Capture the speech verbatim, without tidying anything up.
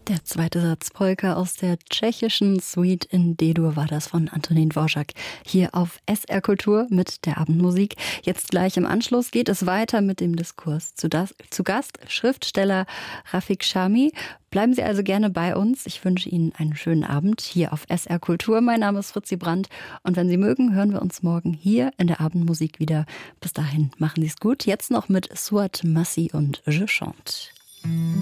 Der zweite Satz Polka aus der tschechischen Suite in D-Dur war das von Antonín Dvořák. Hier auf S R Kultur mit der Abendmusik. Jetzt gleich im Anschluss geht es weiter mit dem Diskurs. Zu, das, zu Gast Schriftsteller Rafik Chami. Bleiben Sie also gerne bei uns. Ich wünsche Ihnen einen schönen Abend hier auf S R Kultur. Mein Name ist Fritzi Brandt und wenn Sie mögen, hören wir uns morgen hier in der Abendmusik wieder. Bis dahin machen Sie es gut. Jetzt noch mit Suat Massi und Je Chante.